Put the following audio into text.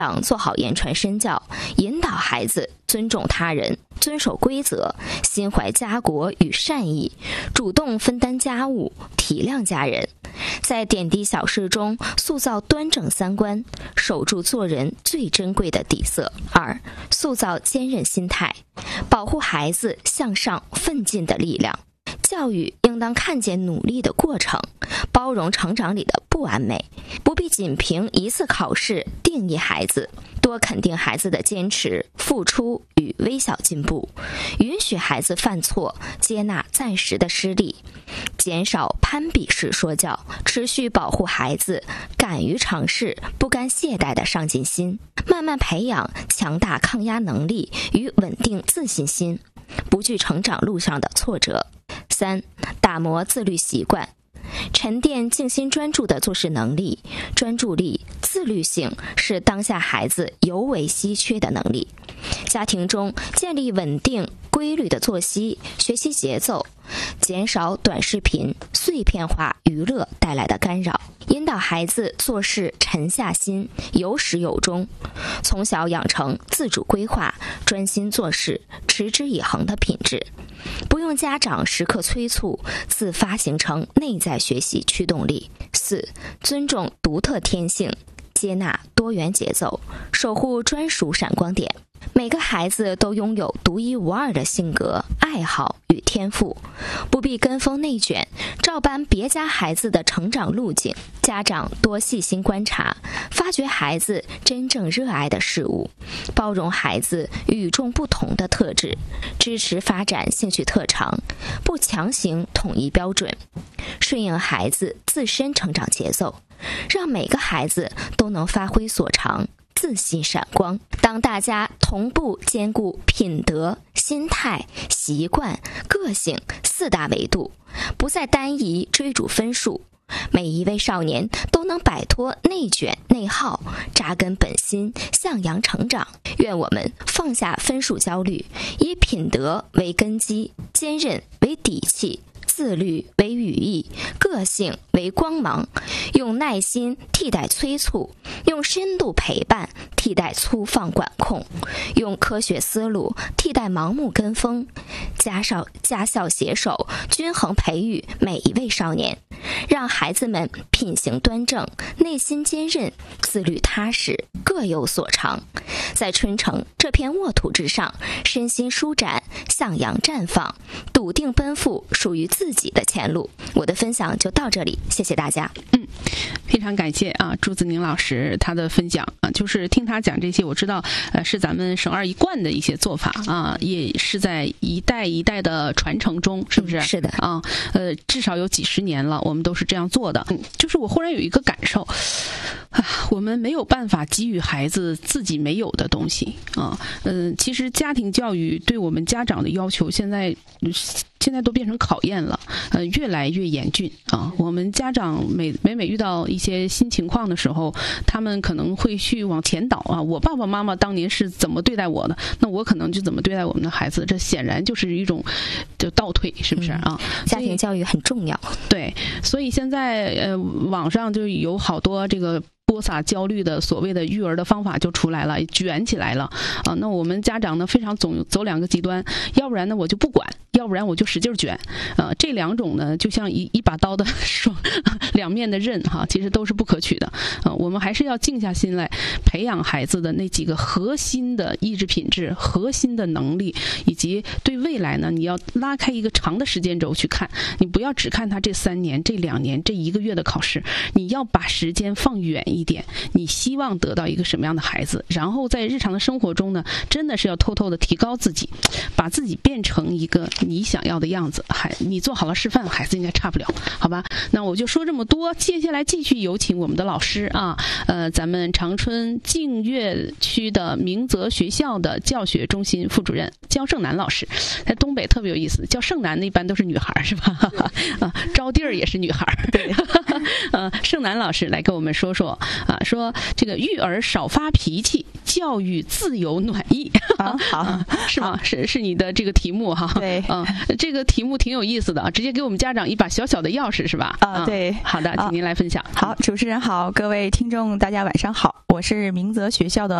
做好言传身教，引导孩子尊重他人，遵守规则，心怀家国与善意，主动分担家务，体谅家人，在点滴小事中塑造端正三观，守住做人最珍贵的底色。2、塑造坚韧心态，保护孩子向上奋进的力量。教育应当看见努力的过程，包容成长里的不完美，不必仅凭一次考试定义孩子，多肯定孩子的坚持、付出与微小进步，允许孩子犯错，接纳暂时的失利，减少攀比式说教，持续保护孩子敢于尝试、不甘懈怠的上进心，慢慢培养强大抗压能力与稳定自信心，不惧成长路上的挫折。3、打磨自律习惯，沉淀静心专注的做事能力。专注力、自律性是当下孩子尤为稀缺的能力。家庭中建立稳定规律的作息、学习节奏，减少短视频、碎片化娱乐带来的干扰，引导孩子做事沉下心、有始有终，从小养成自主规划、专心做事、持之以恒的品质，不用家长时刻催促，自发形成内在学习驱动力。4、尊重独特天性，接纳多元节奏，守护专属闪光点。每个孩子都拥有独一无二的性格、爱好与天赋，不必跟风内卷，照搬别家孩子的成长路径。家长多细心观察，发掘孩子真正热爱的事物，包容孩子与众不同的特质，支持发展兴趣特长，不强行统一标准，顺应孩子自身成长节奏，让每个孩子都能发挥所长，自信闪光。当大家同步兼顾品德、心态、习惯、个性4大维度，不再单一追逐分数，每一位少年都能摆脱内卷内耗，扎根本心，向阳成长。愿我们放下分数焦虑，以品德为根基，坚韧为底气，自律为羽翼，个性为光芒，用耐心替代催促，用深度陪伴替代粗放管控，用科学思路替代盲目跟风，家校携手，均衡培育每一位少年，让孩子们品行端正，内心坚韧，自律踏实，各有所长，在春城这片沃土之上，身心舒展，向阳绽放，笃定奔赴属于自己的前路。我的分享就到这里，谢谢大家。 非常感谢朱子宁老师他的分享就是听他讲这些，我知道是咱们省二一贯的一些做法也是在一代一代的传承中，是不是？ 是的至少有几十年了，我们都是这样做的。就是我忽然有一个感受我们没有办法给予孩子自己没有的东西其实家庭教育对我们家长的要求现在都变成考验了越来越严峻我们家长每遇到一些新情况的时候，他们可能会去往前倒我爸爸妈妈当年是怎么对待我的，那我可能就怎么对待我们的孩子，这显然就是一种就倒退，是不是家庭教育很重要。 对，所以现在网上就有好多这个播撒焦虑的所谓的育儿的方法就出来了，卷起来了那我们家长呢非常走两个极端，要不然呢我就不管，要不然我就使劲卷这两种呢就像一把刀的两面的刃其实都是不可取的我们还是要静下心来培养孩子的那几个核心的意志品质、核心的能力，以及对未来呢你要拉开一个长的时间轴去看，你不要只看他这3年、这2年、这1个月的考试，你要把时间放远一点，你希望得到一个什么样的孩子，然后在日常的生活中呢真的是要偷偷的提高自己，把自己变成一个你想要的样子，你做好了示范，孩子应该差不了，好吧？那我就说这么多，接下来继续有请我们的老师咱们长春净月区的明泽学校的教学中心副主任焦胜楠老师，在东北特别有意思，叫胜楠的一般都是女孩是吧招娣儿也是女孩对胜楠老师来跟我们说说说这个育儿少发脾气， 教育自由暖意。 好， 是吗？是你的这个题目哈。 对， 这个题目挺有意思的，直接给我们家长一把小小的钥匙是吧？ 对。 好的，请您来分享。 好，主持人好，各位听众大家晚上好，我是明泽学校的